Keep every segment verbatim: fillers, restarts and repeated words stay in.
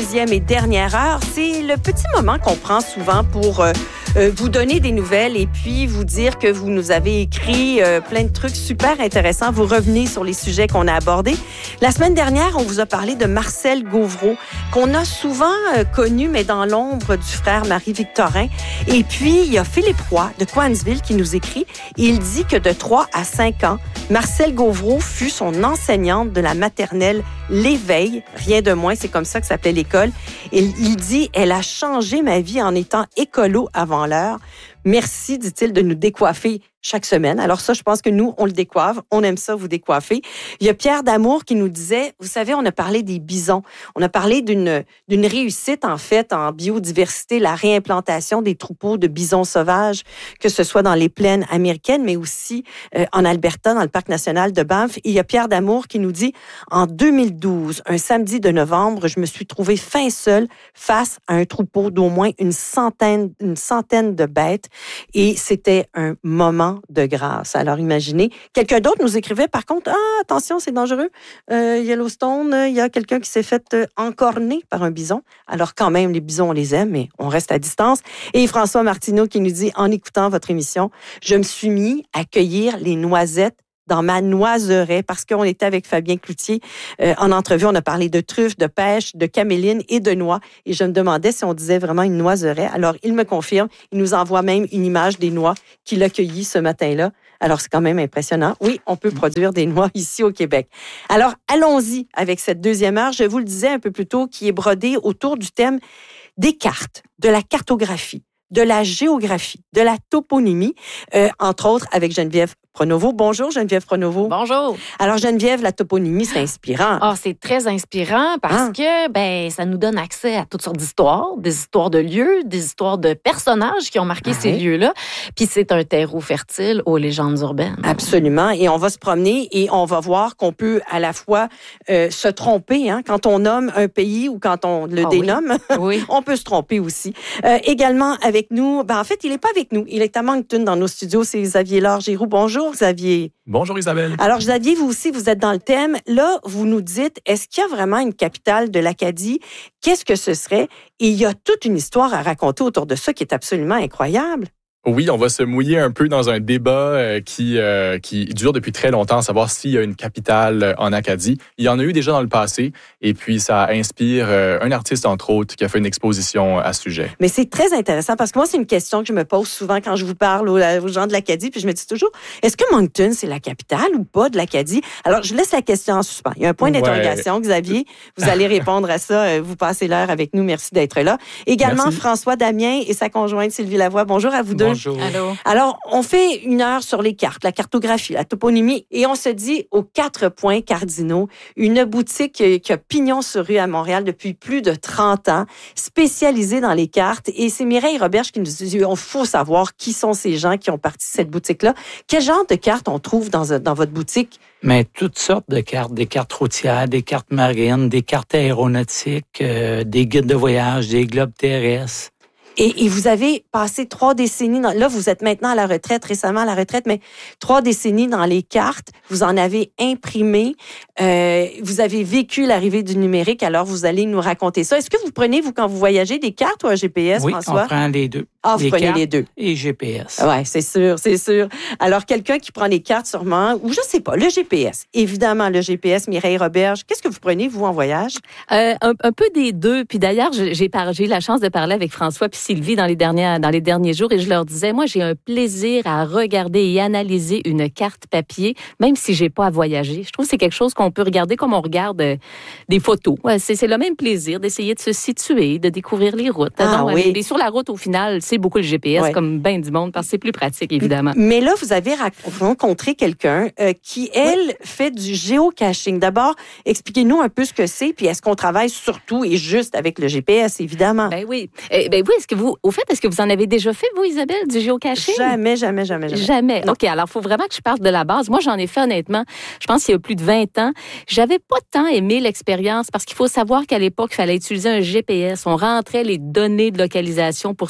deuxième et dernière heure. C'est le petit moment qu'on prend souvent pour euh, euh, vous donner des nouvelles et puis vous dire que vous nous avez écrit euh, plein de trucs super intéressants. Vous revenez sur les sujets qu'on a abordés. La semaine dernière, on vous a parlé de Marcel Gauvreau, qu'on a souvent euh, connu, mais dans l'ombre du frère Marie-Victorin. Et puis, il y a Philippe Roy de Coansville qui nous écrit. Il dit que de trois à cinq ans, Marcel Gauvreau fut son enseignante de la maternelle L'Éveil, rien de moins, c'est comme ça que s'appelait l'école. Et il dit, elle a changé ma vie en étant écolo avant l'heure. Merci, dit-il, de nous décoiffer chaque semaine. Alors ça, je pense que nous, on le décoiffe. On aime ça, vous décoiffer. Il y a Pierre Damour qui nous disait, vous savez, on a parlé des bisons. On a parlé d'une, d'une réussite, en fait, en biodiversité, la réimplantation des troupeaux de bisons sauvages, que ce soit dans les plaines américaines, mais aussi euh, en Alberta, dans le parc national de Banff. Et il y a Pierre Damour qui nous dit, en deux mille douze, un samedi de novembre, je me suis trouvé fin seul face à un troupeau d'au moins une centaine, une centaine de bêtes. Et c'était un moment de grâce. Alors, imaginez. Quelqu'un d'autre nous écrivait, par contre, « Ah, attention, c'est dangereux. Euh, Yellowstone, il y a quelqu'un qui s'est fait euh, encorner par un bison. » Alors, quand même, les bisons, on les aime, mais on reste à distance. Et François Martineau qui nous dit, en écoutant votre émission, « Je me suis mis à cueillir les noisettes dans ma noiseraie, parce qu'on était avec Fabien Cloutier euh, en entrevue. On a parlé de truffes, de pêche, de caméline et de noix. Et je me demandais si on disait vraiment une noiseraie. Alors, il me confirme. Il nous envoie même une image des noix qu'il a cueillies ce matin-là. Alors, c'est quand même impressionnant. Oui, on peut produire des noix ici au Québec. Alors, allons-y avec cette deuxième heure. Je vous le disais un peu plus tôt, qui est brodée autour du thème des cartes, de la cartographie, de la géographie, de la toponymie, euh, entre autres avec Geneviève Pronovo. Bonjour Geneviève Pronovo. Bonjour. Alors Geneviève, la toponymie, c'est inspirant. Ah, oh, c'est très inspirant parce ah. que ben ça nous donne accès à toutes sortes d'histoires, des histoires de lieux, des histoires de personnages qui ont marqué ah, ces oui. lieux-là. Puis c'est un terreau fertile aux légendes urbaines. Absolument. Et on va se promener et on va voir qu'on peut à la fois euh, se tromper hein, quand on nomme un pays ou quand on le ah, dénomme. Oui. Oui. On peut se tromper aussi. Euh, également avec nous, ben en fait, il n'est pas avec nous. Il est à Moncton dans nos studios. C'est Xavier Laure-Giroux. Bonjour. Xavier. Bonjour Isabelle. Alors Xavier, vous aussi, vous êtes dans le thème. Là, vous nous dites, est-ce qu'il y a vraiment une capitale de l'Acadie? Qu'est-ce que ce serait? Et il y a toute une histoire à raconter autour de ça qui est absolument incroyable. Oui, on va se mouiller un peu dans un débat euh, qui, euh, qui dure depuis très longtemps, savoir s'il y a une capitale en Acadie. Il y en a eu déjà dans le passé, et puis ça inspire euh, un artiste, entre autres, qui a fait une exposition à ce sujet. Mais c'est très intéressant, parce que moi, c'est une question que je me pose souvent quand je vous parle aux, aux gens de l'Acadie, puis je me dis toujours, est-ce que Moncton, c'est la capitale ou pas de l'Acadie? Alors, je laisse la question en suspens. Il y a un point d'interrogation, ouais. Xavier. Vous allez répondre à ça. Vous passez l'heure avec nous. Merci d'être là. Également, Merci. François Damien et sa conjointe Sylvie Lavoie. Bonjour à vous deux. Bonjour. Allô. Alors, on fait une heure sur les cartes, la cartographie, la toponymie, et on se dit aux quatre points cardinaux, une boutique qui a pignon sur rue à Montréal depuis plus de trente ans, spécialisée dans les cartes. Et c'est Mireille Roberge qui nous dit, il faut savoir qui sont ces gens qui ont parti de cette boutique-là. Quel genre de cartes on trouve dans, dans votre boutique? Mais toutes sortes de cartes, des cartes routières, des cartes marines, des cartes aéronautiques, euh, des guides de voyage, des globes terrestres. Et, et vous avez passé trois décennies, dans, là vous êtes maintenant à la retraite, récemment à la retraite, mais trois décennies dans les cartes, vous en avez imprimé, euh, vous avez vécu l'arrivée du numérique, alors vous allez nous raconter ça. Est-ce que vous prenez, vous, quand vous voyagez, des cartes ou un G P S, oui, François? Oui, on prend les deux. Ah, vous les prenez les deux. Et G P S. Oui, c'est sûr, c'est sûr. Alors, quelqu'un qui prend les cartes sûrement, ou je sais pas, le G P S. Évidemment, le G P S, Mireille Roberge. Qu'est-ce que vous prenez, vous, en voyage? Euh, un, un peu des deux. Puis d'ailleurs, j'ai, j'ai eu la chance de parler avec François puis Sylvie dans les dernières dans les derniers jours et je leur disais, moi, j'ai un plaisir à regarder et analyser une carte papier, même si j'ai pas à voyager. Je trouve que c'est quelque chose qu'on peut regarder comme on regarde euh, des photos. Ouais, c'est, c'est le même plaisir d'essayer de se situer, de découvrir les routes. Ah, Donc, oui. Et sur la route, au final, c'est beaucoup le G P S, ouais. comme bien du monde, parce que c'est plus pratique, évidemment. Mais là, vous avez rencontré quelqu'un euh, qui, elle, oui. fait du géocaching. D'abord, expliquez-nous un peu ce que c'est, puis est-ce qu'on travaille surtout et juste avec le G P S, évidemment? Ben oui. Eh, ben oui, est-ce que vous, au fait, est-ce que vous en avez déjà fait, vous, Isabelle, du géocaching? Jamais, jamais, jamais, jamais. Jamais. Non. OK, alors il faut vraiment que je parte de la base. Moi, j'en ai fait honnêtement, je pense qu'il y a plus de vingt ans. J'avais pas tant aimé l'expérience parce qu'il faut savoir qu'à l'époque, il fallait utiliser un G P S. On rentrait les données de localisation pour ce jeu-là.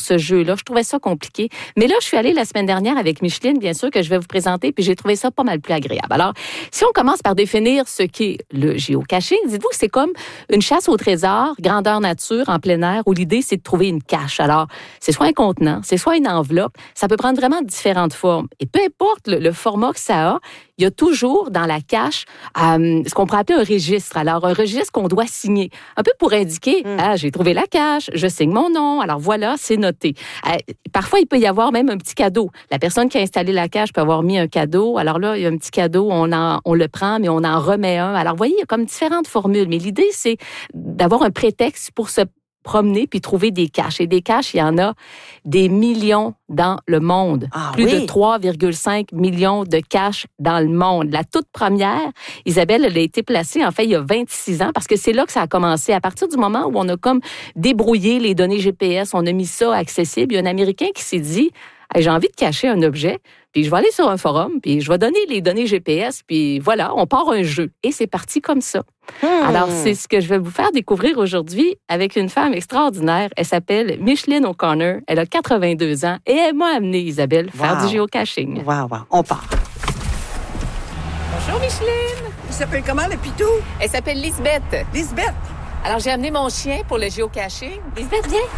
là. Je trouvais ça compliqué. Mais là, je suis allée la semaine dernière avec Micheline, bien sûr, que je vais vous présenter, puis j'ai trouvé ça pas mal plus agréable. Alors, si on commence par définir ce qu'est le géocaching, dites-vous que c'est comme une chasse au trésor, grandeur nature, en plein air, où l'idée, c'est de trouver une cache. Alors, c'est soit un contenant, c'est soit une enveloppe. Ça peut prendre vraiment différentes formes. Et peu importe le, le format que ça a, il y a toujours dans la cache euh, ce qu'on pourrait appeler un registre. Alors, un registre qu'on doit signer, un peu pour indiquer, mm. ah, j'ai trouvé la cache, je signe mon nom, alors voilà, c'est noté. Euh, parfois, il peut y avoir même un petit cadeau. La personne qui a installé la cache peut avoir mis un cadeau. Alors là, il y a un petit cadeau, on, en, on le prend, mais on en remet un. Alors, vous voyez, il y a comme différentes formules. Mais l'idée, c'est d'avoir un prétexte pour se promener puis trouver des caches. Et des caches, il y en a des millions dans le monde. Ah, Plus oui. de trois virgule cinq millions de caches dans le monde. La toute première, Isabelle, elle a été placée, en fait, il y a vingt-six ans, parce que c'est là que ça a commencé. À partir du moment où on a comme débrouillé les données G P S, on a mis ça accessible, il y a un Américain qui s'est dit, hey, j'ai envie de cacher un objet, puis je vais aller sur un forum, puis je vais donner les données G P S, puis voilà, on part un jeu. Et c'est parti comme ça. Hmm. Alors, c'est ce que je vais vous faire découvrir aujourd'hui avec une femme extraordinaire. Elle s'appelle Micheline O'Connor. Elle a quatre-vingt-deux ans et elle m'a amené, Isabelle, faire wow. du géocaching. Wow, wow. On part. Bonjour, Micheline. Il s'appelle comment, le pitou? Elle s'appelle Lisbeth. Lisbeth. Alors, j'ai amené mon chien pour le géocaching. Lisbeth, viens.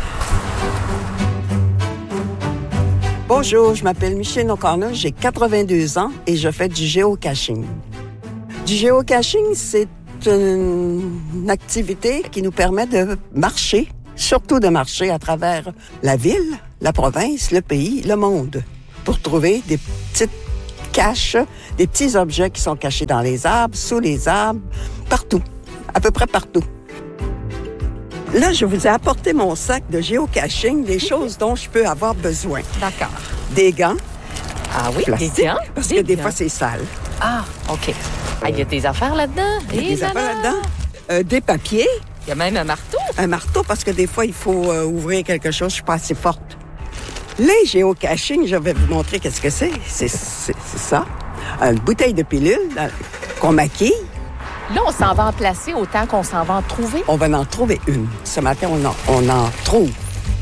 Bonjour, je m'appelle Micheline O'Connor, j'ai quatre-vingt-deux ans et je fais du géocaching. Du géocaching, c'est une activité qui nous permet de marcher, surtout de marcher à travers la ville, la province, le pays, le monde, pour trouver des petites caches, des petits objets qui sont cachés dans les arbres, sous les arbres, partout, à peu près partout. Là, je vous ai apporté mon sac de géocaching, des choses dont je peux avoir besoin. D'accord. Des gants. Ah oui, plastiques, des gants? Parce des que des gants. fois, c'est sale. Ah, OK. Ah, il y a des affaires là-dedans? Il y a Et des là affaires là. là-dedans. Euh, des papiers, Il y a même un marteau. un marteau, parce que des fois, il faut euh, ouvrir quelque chose. Je suis pas assez forte. Les géocaching, je vais vous montrer qu'est-ce que c'est. C'est, c'est, c'est ça. Une bouteille de pilule dans- qu'on maquille. Là, on s'en va en placer autant qu'on s'en va en trouver. On va en trouver une. Ce matin, on en, on en trouve.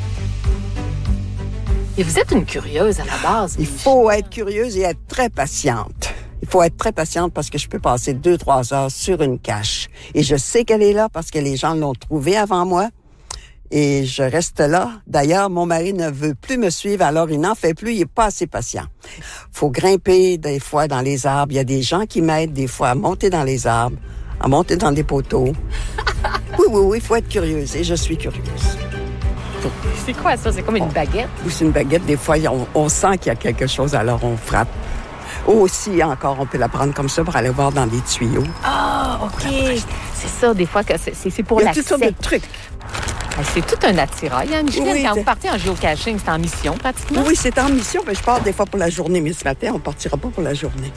Et vous êtes une curieuse à la base. Il faut être curieuse et être très patiente. Il faut être très patiente parce que je peux passer deux, trois heures sur une cache. Et je sais qu'elle est là parce que les gens l'ont trouvée avant moi. Et je reste là. D'ailleurs, mon mari ne veut plus me suivre, alors il n'en fait plus, il est pas assez patient. Faut grimper des fois dans les arbres. Il y a des gens qui m'aident des fois à monter dans les arbres, à monter dans des poteaux. Oui, oui, oui, il faut être curieuse. Et je suis curieuse. C'est quoi ça? C'est comme une baguette? Ou c'est une baguette, des fois, on, on sent qu'il y a quelque chose, alors on frappe. Aussi, encore, on peut la prendre comme ça pour aller voir dans des tuyaux. Ah, OK. C'est ça, des fois, que c'est, c'est c'est pour Il y a l'accès. toutes sortes de trucs. Ah, c'est tout un attirail, hein, Micheline? Oui, Quand c'est- vous partez en géocaching, c'est en mission, pratiquement? Oui, c'est en mission, mais je pars des fois pour la journée. Mais ce matin, on partira pas pour la journée.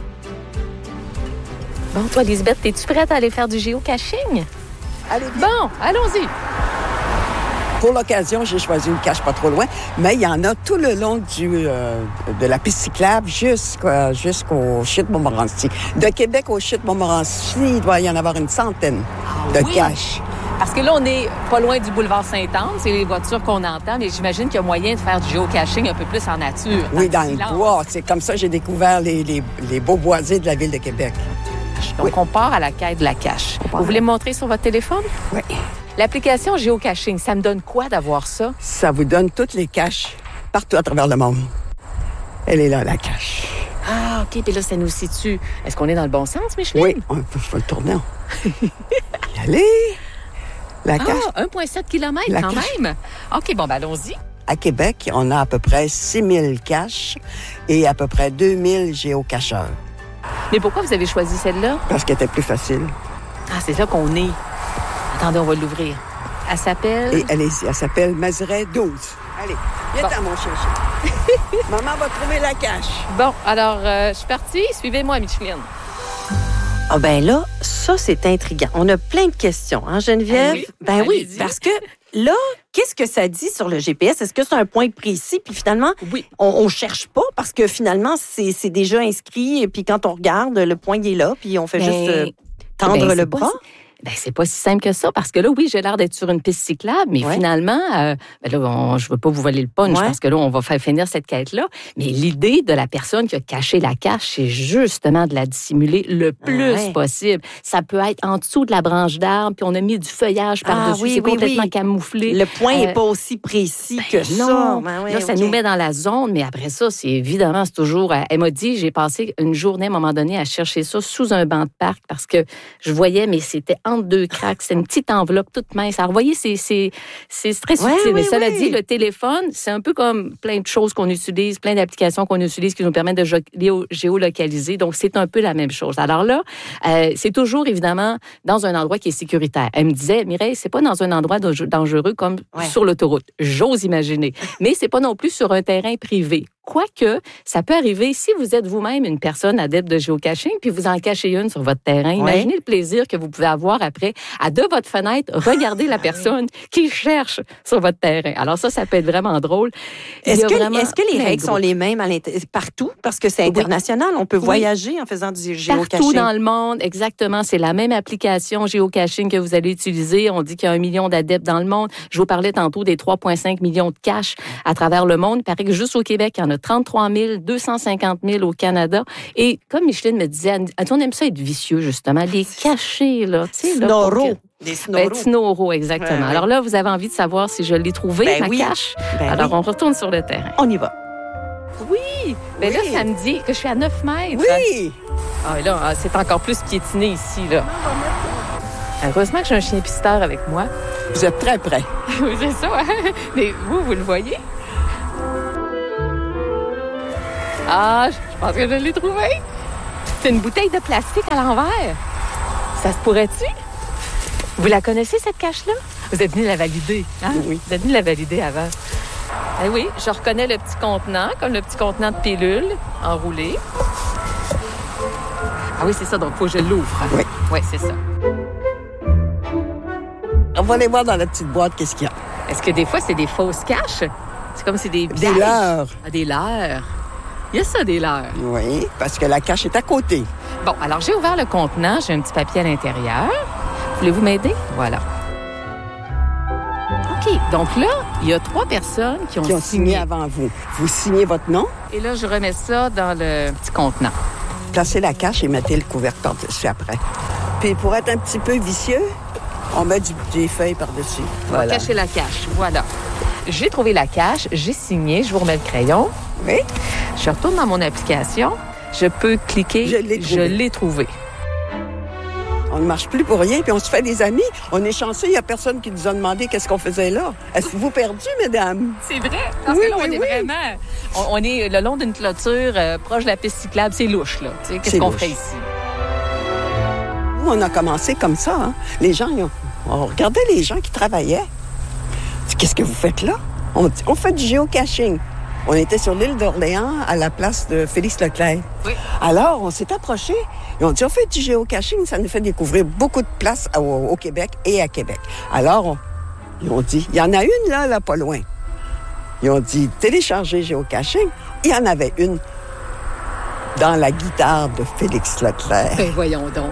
Bon, toi, Lisbeth, es-tu prête à aller faire du géocaching? Allez, bien. Bon, allons-y. Pour l'occasion, j'ai choisi une cache pas trop loin, mais il y en a tout le long du, euh, de la piste cyclable jusqu'à, jusqu'au Chute Montmorency. De Québec au Chute Montmorency, il doit y en avoir une centaine de oui? caches. Parce que là, on est pas loin du boulevard Sainte-Anne. C'est les voitures qu'on entend, mais j'imagine qu'il y a moyen de faire du géocaching un peu plus en nature. Oui, dans le silence. bois. C'est comme ça que j'ai découvert les, les, les beaux boisés de la ville de Québec. Donc, Oui. on part à la quête de la cache. part Vous voulez me montrer sur votre téléphone? Oui. L'application géocaching, ça me donne quoi d'avoir ça? Ça vous donne toutes les caches partout à travers le monde. Elle est là, la cache. Ah, OK. Puis là, ça nous situe. Est-ce qu'on est dans le bon sens, Micheline? Oui, on peut le tourner. Allez! La cache. Ah, un virgule sept kilomètres La quand cache. même. OK, bon, ben allons-y. À Québec, on a à peu près six mille caches et à peu près deux mille géocacheurs. Mais pourquoi vous avez choisi celle-là? Parce qu'elle était plus facile. Ah, c'est là qu'on est. Attendez, on va l'ouvrir. Elle s'appelle... Et allez-y, elle s'appelle Mazeray douze. Allez, viens Bon. dans mon chercher. Maman va trouver la cache. Bon, alors, euh, je suis partie. Suivez-moi, Micheline. Ah ben là, ça, c'est intriguant. On a plein de questions, hein, Geneviève? Allez, ben oui, allez-y. parce que là, qu'est-ce que ça dit sur le G P S? Est-ce que c'est un point précis? Puis finalement, Oui. on, on cherche pas parce que finalement, c'est, c'est déjà inscrit. Et puis quand on regarde, le point il est là. Puis on fait Ben, juste euh, tendre Ben, le c'est bras. pas- Ben, c'est pas si simple que ça, parce que là, oui, j'ai l'air d'être sur une piste cyclable, mais ouais. finalement, euh, ben là, on, je veux pas vous voler le punch, ouais. parce que là, on va faire finir cette quête-là. Mais l'idée de la personne qui a caché la cache, c'est justement de la dissimuler le plus ouais. possible. Ça peut être en dessous de la branche d'arbre, puis on a mis du feuillage par-dessus, ah, oui, c'est oui, complètement oui. camouflé. Le point n'est euh, pas aussi précis que ben ça. Non, ben ouais, là, okay. ça nous met dans la zone, mais après ça, c'est évidemment, c'est toujours... Elle m'a dit, j'ai passé une journée, à un moment donné, à chercher ça sous un banc de parc, parce que je voyais, mais c'était entre deux craques, c'est une petite enveloppe toute mince. Alors, vous voyez, c'est, c'est, c'est très subtil. Ouais, mais oui, cela oui. dit, le téléphone, c'est un peu comme plein de choses qu'on utilise, plein d'applications qu'on utilise qui nous permettent de géolocaliser. Donc, c'est un peu la même chose. Alors là, euh, c'est toujours, évidemment, dans un endroit qui est sécuritaire. Elle me disait, Mireille, c'est pas dans un endroit dangereux comme ouais. sur l'autoroute. J'ose imaginer. Mais c'est pas non plus sur un terrain privé. Quoique, ça peut arriver si vous êtes vous-même une personne adepte de géocaching, puis vous en cachez une sur votre terrain. Ouais. Imaginez le plaisir que vous pouvez avoir après à de votre fenêtre, regarder la personne qui cherche sur votre terrain. Alors ça, ça peut être vraiment drôle. Est-ce que, est-ce que les règles sont les mêmes à partout? Parce que c'est international, on peut oui. voyager en faisant du géocaching. Partout dans le monde, exactement. C'est la même application géocaching que vous allez utiliser. On dit qu'il y a un million d'adeptes dans le monde. Je vous parlais tantôt des trois virgule cinq millions de caches à travers le monde. Il paraît que juste au Québec, il y en a trente-trois mille, deux cent cinquante mille au Canada. Et comme Micheline me disait, on aime ça être vicieux, justement, les cacher, là. Snorro. Des Snorro. Ben, Snorro, exactement. Ouais, ouais. Alors là, vous avez envie de savoir si je l'ai trouvé, ben ma oui. cache. Ben Alors, oui. on retourne sur le terrain. On y va. Oui! Mais oui. là, ça me dit que je suis à neuf mètres. Oui! Ah, là, c'est encore plus piétiné ici, là. Heureusement que j'ai un chien pisteur avec moi. Vous êtes très près. Oui, c'est ça. Mais vous, vous le voyez? Ah, je pense que je l'ai trouvé. C'est une bouteille de plastique à l'envers. Ça se pourrait-tu? Vous la connaissez, cette cache-là? Vous êtes venu la valider, hein? Oui. Vous êtes venu la valider avant. Eh oui, je reconnais le petit contenant, comme le petit contenant de pilules enroulé. Ah oui, c'est ça, donc il faut que je l'ouvre. Oui. Oui, c'est ça. On va aller voir dans la petite boîte qu'est-ce qu'il y a. Est-ce que des fois, c'est des fausses caches? C'est comme si des... Des leurres. Ah, des leurres. Il y a ça, des leurres. Oui, parce que la cache est à côté. Bon, alors j'ai ouvert le contenant. J'ai un petit papier à l'intérieur. Voulez-vous m'aider? Voilà. OK. Donc là, il y a trois personnes qui ont, qui ont signé. signé avant vous. Vous signez votre nom. Et là, je remets ça dans le petit contenant. Placez la cache et mettez le couvercle par-dessus après. Puis pour être un petit peu vicieux, on met du, des feuilles par-dessus. Voilà. On va cacher la cache. Voilà. J'ai trouvé la cache. J'ai signé. Je vous remets le crayon. Oui. Je retourne dans mon application. Je peux cliquer. Je l'ai trouvé. Je l'ai trouvé. On ne marche plus pour rien, puis on se fait des amis. On est chanceux, il n'y a personne qui nous a demandé qu'est-ce qu'on faisait là. Est-ce que vous perdu, mesdames? C'est vrai. Parce oui, que là, on oui, est oui. vraiment... On, on est le long d'une clôture, euh, proche de la piste cyclable. C'est louche, là. Tu sais, qu'est-ce c'est qu'on louche. Fait ici? Nous, on a commencé comme ça. Hein? Les gens, ont... on regardait les gens qui travaillaient. Qu'est-ce que vous faites là? On, on fait du géocaching. On était sur l'île d'Orléans, à la place de Félix Leclerc. Oui. Alors, on s'est approchés et on dit, on fait du géocaching, ça nous fait découvrir beaucoup de places au, au Québec et à Québec. Alors, on, ils ont dit, il y en a une là, là, pas loin. Ils ont dit, télécharger géocaching. Il y en avait une dans la guitare de Félix Leclerc. Ben voyons donc.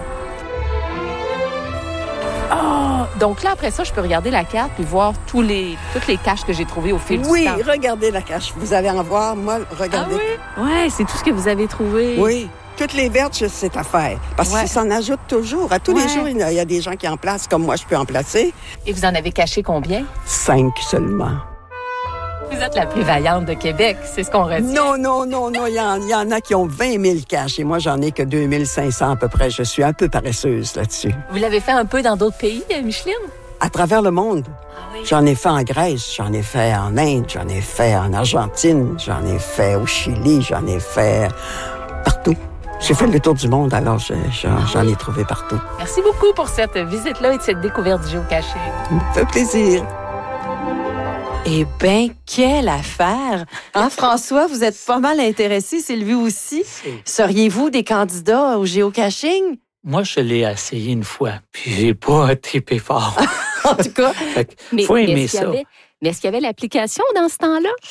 Oh, donc là, après ça, je peux regarder la carte puis voir tous les, toutes les caches que j'ai trouvées au fil oui, du temps. Oui, regardez la cache. Vous allez en voir. Moi, regardez. Ah oui? Oui, c'est tout ce que vous avez trouvé. Oui. Toutes les vertes, c'est à faire. Parce ouais. que ça s'en ajoute toujours. À tous ouais. les jours, il y a des gens qui en placent, comme moi, je peux en placer. Et vous en avez caché combien? Cinq seulement. Vous êtes la plus vaillante de Québec, c'est ce qu'on retient. Non, non, non, non. Il y, en, il y en a qui ont vingt mille caches et moi, j'en ai que deux mille cinq cents à peu près. Je suis un peu paresseuse là-dessus. Vous l'avez fait un peu dans d'autres pays, Micheline? À travers le monde. Ah oui. J'en ai fait en Grèce, j'en ai fait en Inde, j'en ai fait en Argentine, j'en ai fait au Chili, j'en ai fait partout. J'ai fait le tour du monde, alors je, je, ah j'en oui. ai trouvé partout. Merci beaucoup pour cette visite-là et de cette découverte du géocaching. Ça fait plaisir. Eh bien, quelle affaire! Hein, François, vous êtes pas mal intéressé, Sylvie aussi. Seriez-vous des candidats au géocaching? Moi, je l'ai essayé une fois, puis j'ai pas trippé fort. En tout cas, fait, mais, faut aimer mais est-ce ça. Avait, mais est-ce qu'il y avait l'application dans ce temps-là?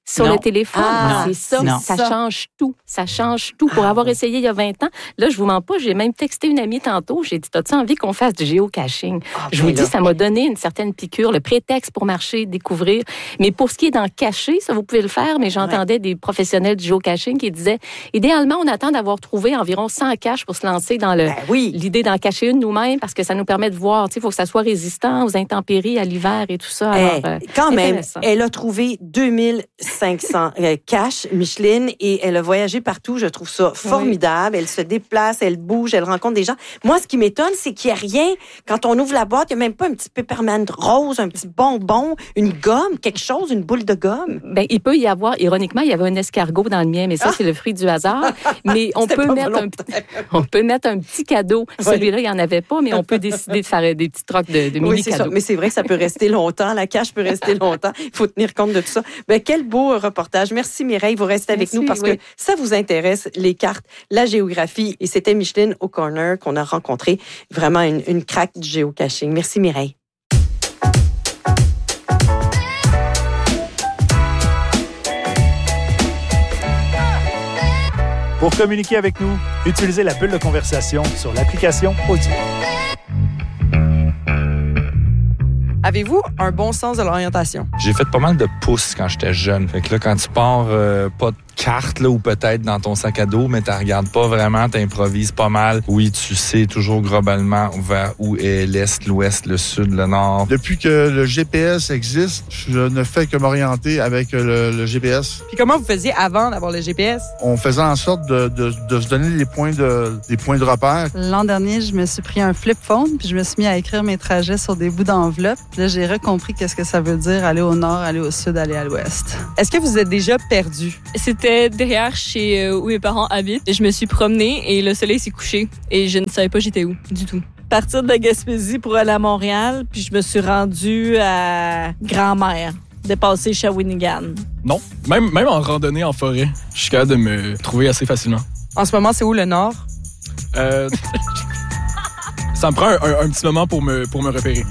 sur Non. le téléphone. Ah, c'est ça, non. ça Ça. change tout. Ça change tout. Pour Ah, avoir oui. essayé il y a vingt ans, là, je vous mens pas, j'ai même texté une amie tantôt. J'ai dit, as-tu envie qu'on fasse du géocaching? Ah, Je ben vous dis, là. ça m'a donné une certaine piqûre, le prétexte pour marcher, découvrir. Mais pour ce qui est d'en cacher, ça, vous pouvez le faire, mais j'entendais des professionnels du géocaching qui disaient, idéalement, on attend d'avoir trouvé environ cent caches pour se lancer dans le, Ben oui. l'idée d'en cacher une nous-mêmes parce que ça nous permet de voir, tu sais, il faut que ça soit résistant aux intempéries, à l'hiver et tout ça. Alors, Eh, euh, quand même, intéressant. elle a trouvé deux mille cinq cents euh, caches, Micheline, et elle a voyagé partout. Je trouve ça formidable. Elle se déplace, elle bouge, elle rencontre des gens. Moi, ce qui m'étonne, c'est qu'il n'y a rien. Quand on ouvre la boîte, il n'y a même pas un petit peppermint rose, un petit bonbon, une gomme, quelque chose, une boule de gomme. Ben, il peut y avoir, ironiquement, il y avait un escargot dans le mien, mais ça, Ah! c'est le fruit du hasard. Mais on C'était peut, pas mettre un, volontaire. on peut mettre un petit cadeau. Celui-là, il n'y en avait pas, mais on peut décider de faire des petits trocs de, de Oui, c'est ça. mini-cadeaux. Mais c'est vrai que ça peut rester longtemps. La cache peut rester longtemps. Il faut tenir compte de tout ça. Ben, quel beau reportage. Merci Mireille. Vous restez avec Merci, nous parce oui. que ça vous intéresse, les cartes, la géographie. Et c'était Micheline O'Connor qu'on a rencontré. Vraiment une, une craque du géocaching. Merci Mireille. Pour communiquer avec nous, utilisez la bulle de conversation sur l'application Audio. Avez-vous un bon sens de l'orientation? J'ai fait pas mal de pouces quand j'étais jeune. Fait que là, quand tu pars, euh, pas de carte, là, ou peut-être dans ton sac à dos, mais tu regardes pas vraiment, tu improvises pas mal. Oui, tu sais toujours globalement vers où est l'Est, l'Ouest, le Sud, le Nord. Depuis que le G P S existe, je ne fais que m'orienter avec le, le G P S. Puis comment vous faisiez avant d'avoir le G P S? On faisait en sorte de, de, de se donner des points de, des points de repère. L'an dernier, je me suis pris un flip phone puis je me suis mis à écrire mes trajets sur des bouts d'enveloppe. Puis là, j'ai recompris qu'est-ce que ça veut dire aller au nord, aller au sud, aller à l'ouest. Est-ce que vous êtes déjà perdu? C'était derrière chez où mes parents habitent. Je me suis promenée et le soleil s'est couché et je ne savais pas j'étais où du tout. Partir de la Gaspésie pour aller à Montréal, puis je me suis rendue à Grand-Mère, dépasser Shawinigan. Non, même, même en randonnée en forêt, je suis capable de me trouver assez facilement. En ce moment, c'est où le nord? Euh, ça me prend un, un, un petit moment pour me, pour me repérer.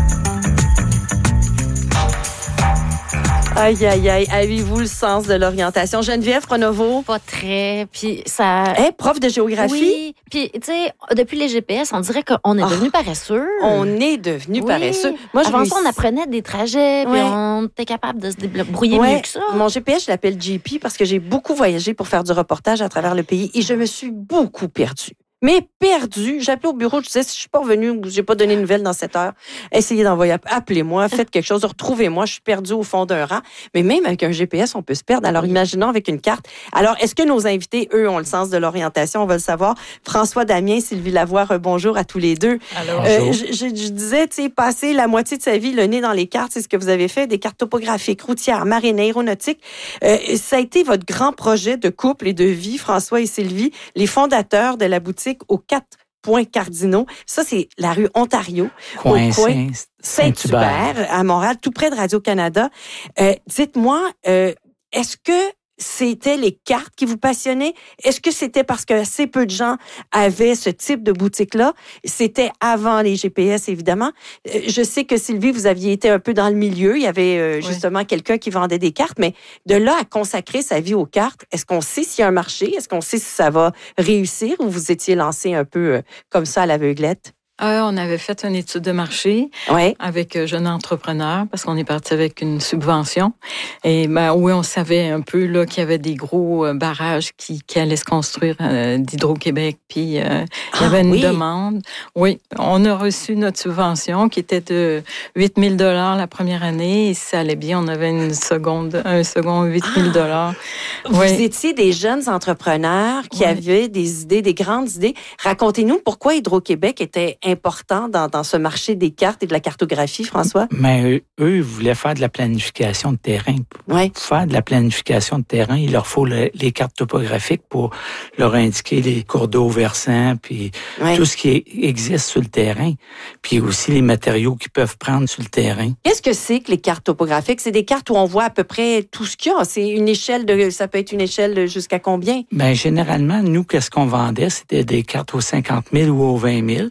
Aïe, aïe, aïe. Avez-vous le sens de l'orientation? Geneviève Pronovo? Pas très. Puis ça. Hein, prof de géographie? Oui. Puis, tu sais, depuis les G P S, on dirait qu'on est devenu oh, paresseux. On est devenu oui. paresseux. Moi, je Avant réussis... ça, on apprenait des trajets, puis ouais. on était capable de se débrouiller ouais. mieux que ça. Mon G P S, je l'appelle J P parce que j'ai beaucoup voyagé pour faire du reportage à travers le pays et je me suis beaucoup perdue. Mais perdu, j'appelais au bureau, je disais, si je suis pas revenue ou j'ai pas donné de nouvelles dans cette heure, essayez d'envoyer, appelez-moi, faites quelque chose, retrouvez-moi, je suis perdue au fond d'un rang. Mais même avec un G P S, on peut se perdre. Alors, imaginons avec une carte. Alors, est-ce que nos invités, eux, ont le sens de l'orientation? On va le savoir. François Damien, Sylvie Lavoie, bonjour à tous les deux. Alors, euh, je, je, je disais, tu sais, passer la moitié de sa vie le nez dans les cartes, c'est ce que vous avez fait, des cartes topographiques, routières, marines, aéronautiques. Euh, ça a été votre grand projet de couple et de vie, François et Sylvie, les fondateurs de la boutique aux quatre points cardinaux. Ça, c'est la rue Ontario, coin au coin Saint- Saint-Hubert, à Montréal, tout près de Radio-Canada. Euh, dites-moi, euh, est-ce que c'était les cartes qui vous passionnaient? Est-ce que c'était parce que assez peu de gens avaient ce type de boutique-là? C'était avant les G P S, évidemment. Euh, je sais que Sylvie, vous aviez été un peu dans le milieu. Il y avait euh, justement oui. quelqu'un qui vendait des cartes, mais de là à consacrer sa vie aux cartes, est-ce qu'on sait s'il y a un marché? Est-ce qu'on sait si ça va réussir ou vous étiez lancé un peu euh, comme ça à l'aveuglette? Euh, on avait fait une étude de marché ouais. avec euh, jeunes entrepreneurs parce qu'on est parti avec une subvention. Et ben oui, on savait un peu là qu'il y avait des gros euh, barrages qui, qui allaient se construire euh, d'Hydro-Québec. Puis euh, ah, il y avait une oui. demande. Oui, on a reçu notre subvention qui était de huit mille dollars la première année. Et si ça allait bien, on avait une seconde, un second huit mille dollars. Ah, vous oui. étiez des jeunes entrepreneurs qui oui. avaient des idées, des grandes idées. Racontez-nous pourquoi Hydro-Québec était important dans, dans ce marché des cartes et de la cartographie, François? Mais eux, eux ils voulaient faire de la planification de terrain. Pour ouais. faire de la planification de terrain, il leur faut le, les cartes topographiques pour leur indiquer les cours d'eau versants, puis ouais. tout ce qui existe sur le terrain, puis aussi les matériaux qu'ils peuvent prendre sur le terrain. Qu'est-ce que c'est que les cartes topographiques? C'est des cartes où on voit à peu près tout ce qu'il y a. C'est une échelle de, ça peut être une échelle jusqu'à combien? Bien, généralement, nous, qu'est-ce qu'on vendait? C'était des cartes aux cinquante mille ou aux vingt mille. On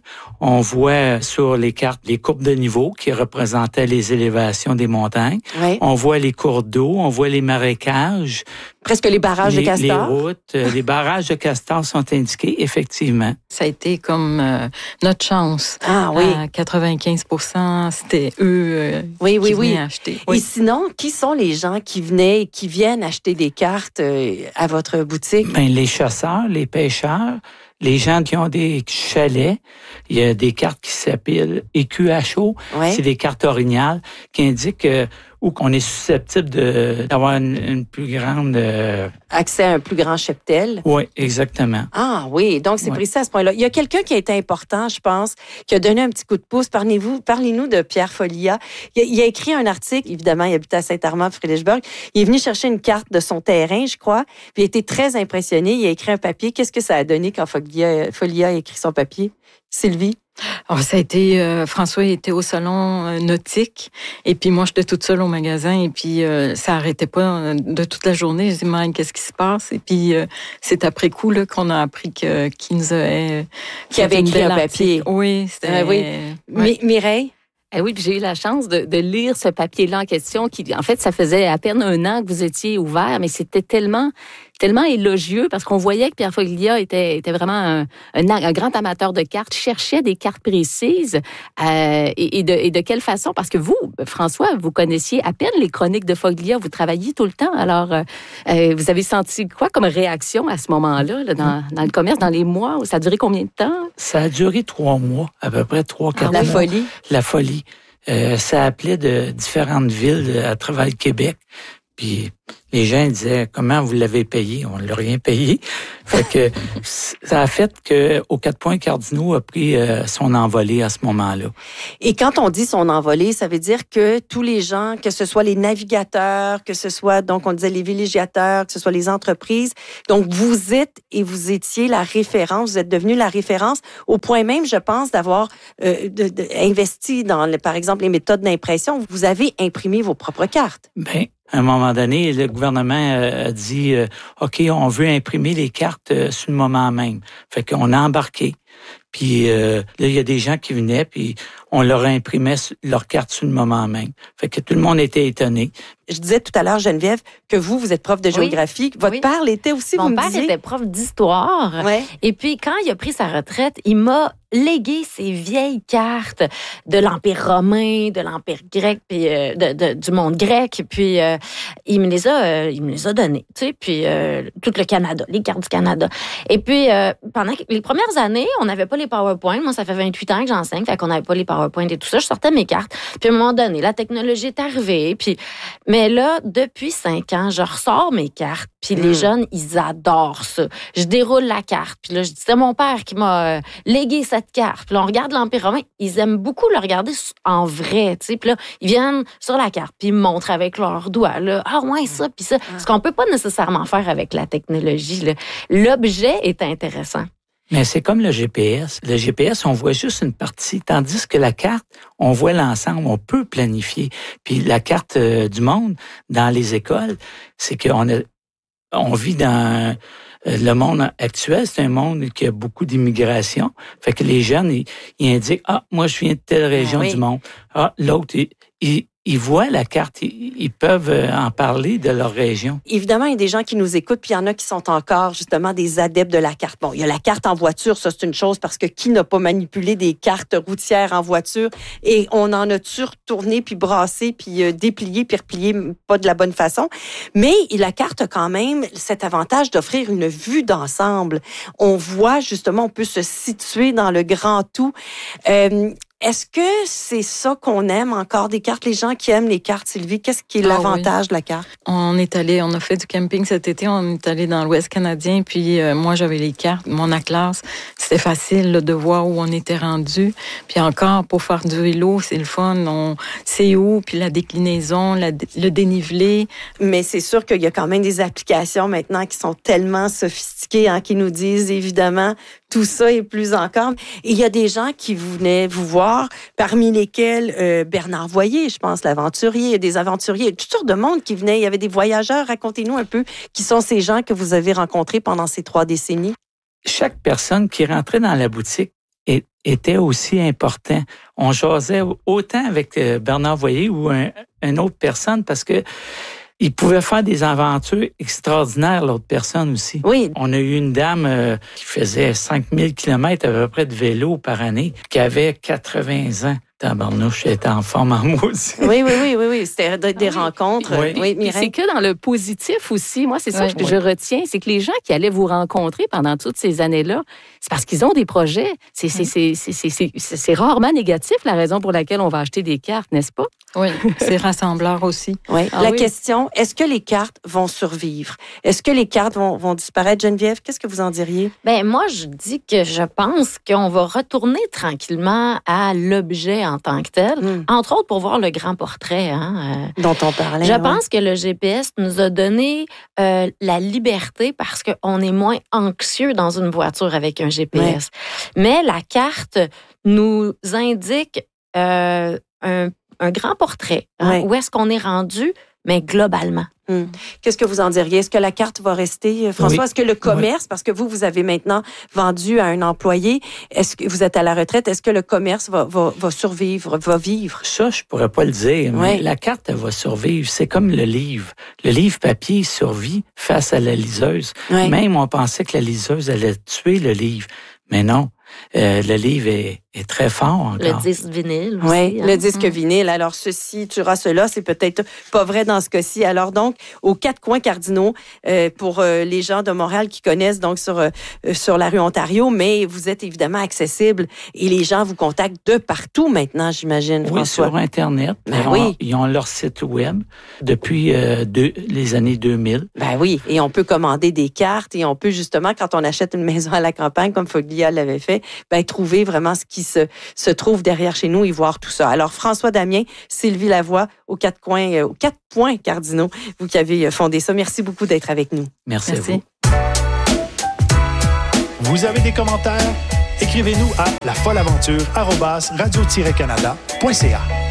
On voit sur les cartes les courbes de niveau qui représentaient les élévations des montagnes. Oui. On voit les cours d'eau, on voit les marécages. Presque les barrages les, de Castor. Les routes, euh, les barrages de Castor sont indiqués, effectivement. Ça a été comme euh, notre chance. Ah oui. À quatre-vingt-quinze pour cent, c'était eux euh, oui, oui, qui oui. venaient acheter. Oui. Et sinon, qui sont les gens qui venaient, qui viennent acheter des cartes euh, à votre boutique? Ben, les chasseurs, les pêcheurs, les gens qui ont des chalets. Il y a des cartes qui s'appellent E Q H O. Ouais. C'est des cartes orignales qui indiquent euh, où qu'on est susceptible de, d'avoir une, une plus grande... Euh... Accès à un plus grand cheptel. Oui, exactement. Ah oui, donc c'est ouais. précis à ce point-là. Il y a quelqu'un qui a été important, je pense, qui a donné un petit coup de pouce. Parlez-vous, parlez-nous de Pierre Folia. Il a, il a écrit un article, évidemment, il habite à Saint-Armand, Frédéricsburg. Il est venu chercher une carte de son terrain, je crois, puis il a été très impressionné. Il a écrit un papier. Qu'est-ce que ça a donné quand Folia, Folia a écrit son papier? Sylvie? Alors, ça a été, euh, François était au salon euh, nautique, et puis moi, j'étais toute seule au magasin, et puis euh, ça arrêtait pas euh, de toute la journée. Je dis, man, qu'est-ce qui se passe? Et puis, euh, c'est après coup là, qu'on a appris que, qu'il nous avait... Qui avait écrit un papier. Oui, c'était... Euh, oui. Ouais. Mireille? Eh oui, puis j'ai eu la chance de, de lire ce papier-là en question. Qui, en fait, ça faisait à peine un an que vous étiez ouvert, mais c'était tellement, tellement élogieux parce qu'on voyait que Pierre Foglia était, était vraiment un, un, un grand amateur de cartes, cherchait des cartes précises euh, et, et, de, et de quelle façon? Parce que vous, François, vous connaissiez à peine les chroniques de Foglia, vous travailliez tout le temps. Alors, euh, vous avez senti quoi comme réaction à ce moment-là, là, dans, dans le commerce, dans les mois? Ça a duré combien de temps? Ça a duré trois mois, à peu près trois, quatre ah, mois. La folie? La folie. Euh, ça appelait de différentes villes à travers le Québec. Puis les gens disaient, comment vous l'avez payé? On ne l'a rien payé. Fait que ça a fait qu'aux quatre points cardinaux a pris euh, son envolée à ce moment-là. Et quand on dit son envolée, ça veut dire que tous les gens, que ce soit les navigateurs, que ce soit, donc on disait les villégiateurs, que ce soit les entreprises, donc vous êtes et vous étiez la référence, vous êtes devenu la référence au point même, je pense, d'avoir euh, de, de, investi dans, le, par exemple, les méthodes d'impression. Vous avez imprimé vos propres cartes. Bien, à un moment donné, le gouvernement a dit euh, « OK, on veut imprimer les cartes euh, sur le moment même. » Fait qu'on a embarqué. Puis euh, là, il y a des gens qui venaient, puis on leur imprimait leurs cartes sur le moment même. Fait que tout le monde était étonné. Je disais tout à l'heure, Geneviève, que vous, vous êtes prof de géographie. Oui. Votre oui. père l'était aussi, Mon vous me père disiez? était prof d'histoire. Ouais. Et puis, quand il a pris sa retraite, il m'a légué ses vieilles cartes de l'Empire romain, de l'Empire grec, puis euh, de, de, du monde grec. Puis, euh, il me les a, euh, il me les a données, tu sais, puis euh, tout le Canada, les cartes du Canada. Et puis, euh, pendant les premières années, on n'avait pas les PowerPoint. Moi, ça fait vingt-huit ans que j'enseigne, fait qu'on n'avait pas les PowerPoint et tout ça. Je sortais mes cartes. Puis, à un moment donné, la technologie est arrivée. Puis, mais là, depuis cinq ans, je ressors mes cartes. Puis, mm. les jeunes, ils adorent ça. Je déroule la carte. Puis là, je dis, c'est mon père qui m'a euh, légué cette carte. Puis là, on regarde l'Empire romain. Ils aiment beaucoup le regarder en vrai, tu sais. Puis là, ils viennent sur la carte, puis ils me montrent avec leurs doigts, là. Ah, ouais, ça, puis ça. Ce qu'on peut pas nécessairement faire avec la technologie, là. L'objet est intéressant. Mais c'est comme le G P S. Le G P S, on voit juste une partie, tandis que la carte, on voit l'ensemble, on peut planifier. Puis la carte euh, du monde dans les écoles, c'est qu'on a, on vit dans euh, le monde actuel, c'est un monde qui a beaucoup d'immigration. Fait que les jeunes, ils, ils indiquent, ah, moi je viens de telle région ah, oui. du monde. Ah, l'autre, il, il Ils voient la carte, ils peuvent en parler de leur région. Évidemment, il y a des gens qui nous écoutent, puis il y en a qui sont encore justement des adeptes de la carte. Bon, il y a la carte en voiture, ça c'est une chose, parce que qui n'a pas manipulé des cartes routières en voiture? Et on en a-tu retourné, puis brassé, puis euh, déplié, puis replié, pas de la bonne façon. Mais la carte a quand même cet avantage d'offrir une vue d'ensemble. On voit justement, on peut se situer dans le grand tout. Euh, Est-ce que c'est ça qu'on aime encore des cartes? Les gens qui aiment les cartes, Sylvie, qu'est-ce qui est ah, l'avantage oui. de la carte? On est allé, on a fait du camping cet été, on est allé dans l'Ouest canadien, puis euh, moi j'avais les cartes, mon atlas, c'était facile là, de voir où on était rendu. Puis encore, pour faire du vélo, c'est le fun, on sait où, puis la déclinaison, la, le dénivelé. Mais c'est sûr qu'il y a quand même des applications maintenant qui sont tellement sophistiquées, hein, qui nous disent évidemment tout ça et plus encore. Et il y a des gens qui venaient vous voir, parmi lesquels euh, Bernard Voyer, je pense, l'aventurier, il y a des aventuriers, toutes sortes de monde qui venaient. Il y avait des voyageurs. Racontez-nous un peu qui sont ces gens que vous avez rencontrés pendant ces trois décennies. Chaque personne qui rentrait dans la boutique est, était aussi important. On jasait autant avec Bernard Voyer ou un, une autre personne parce que il pouvait faire des aventures extraordinaires, l'autre personne aussi. Oui. On a eu une dame euh, qui faisait cinq mille kilomètres à peu près de vélo par année, qui avait quatre-vingts ans. Tabarnouche, elle était en forme en moi aussi. Oui, oui, oui, oui, oui. C'était des ah, rencontres. Oui. Oui, Mireille. C'est que dans le positif aussi. Moi, c'est ça oui. que je retiens. C'est que les gens qui allaient vous rencontrer pendant toutes ces années-là, c'est parce qu'ils ont des projets. C'est, c'est, c'est, c'est, c'est, c'est, c'est rarement négatif, la raison pour laquelle on va acheter des cartes, n'est-ce pas? Oui, c'est rassembleur aussi. Oui. Ah la oui. question, est-ce que les cartes vont survivre? Est-ce que les cartes vont, vont disparaître? Geneviève, qu'est-ce que vous en diriez? Ben moi, je dis que je pense qu'on va retourner tranquillement à l'objet en tant que tel. Mm. Entre autres, pour voir le grand portrait. Hein, euh, dont on parlait. Je ouais. pense que le G P S nous a donné euh, la liberté parce qu'on est moins anxieux dans une voiture avec un G P S. Ouais. Mais la carte nous indique euh, un, un grand portrait. Hein, ouais. Où est-ce qu'on est rendu, mais globalement. Hum. Qu'est-ce que vous en diriez? Est-ce que la carte va rester, François? Oui. Est-ce que le commerce, oui. parce que vous, vous avez maintenant vendu à un employé, est-ce que vous êtes à la retraite, est-ce que le commerce va, va, va survivre, va vivre? Ça, je pourrais pas le dire, mais oui. la carte, elle va survivre. C'est comme le livre. Le livre papier survit face à la liseuse. Oui. Même, on pensait que la liseuse allait tuer le livre. Mais non. Euh, le livre est, est très fort encore. Le disque vinyle aussi. Oui, hein? le disque mmh. vinyle. Alors, ceci tuera cela. C'est peut-être pas vrai dans ce cas-ci. Alors, donc, aux quatre coins cardinaux, euh, pour euh, les gens de Montréal qui connaissent, donc, sur, euh, sur la rue Ontario, mais vous êtes évidemment accessible et les gens vous contactent de partout maintenant, j'imagine, oui, François. Sur Internet. Ben ils, oui. ont, ils ont leur site web depuis euh, deux, les années deux mille. Ben oui, et on peut commander des cartes et on peut justement, quand on achète une maison à la campagne, comme Foglia l'avait fait, ben, trouver vraiment ce qui se, se trouve derrière chez nous et voir tout ça. Alors, François Damien, Sylvie Lavoie, aux quatre coins, euh, aux quatre points cardinaux, vous qui avez fondé ça. Merci beaucoup d'être avec nous. Merci, Merci. à vous. Vous avez des commentaires? Écrivez-nous à lafolleaventure arobase radio tiret canada point c a.